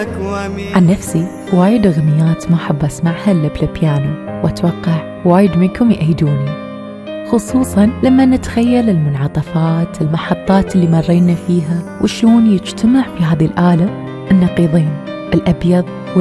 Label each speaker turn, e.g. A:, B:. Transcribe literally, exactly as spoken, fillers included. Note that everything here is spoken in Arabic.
A: عن نفسي وايد أغنيات ما أحب أسمعها إلا بالبيانو، وأتوقع وايد منكم يأيدوني، خصوصاً لما نتخيل المنعطفات المحطات اللي مرينا فيها وشلون يجتمع في هذه الآلة النقيضين الأبيض